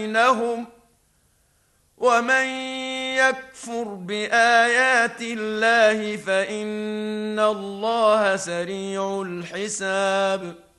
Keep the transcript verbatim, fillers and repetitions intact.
بينهم ومن يكفر بآيات الله فإن الله سريع الحساب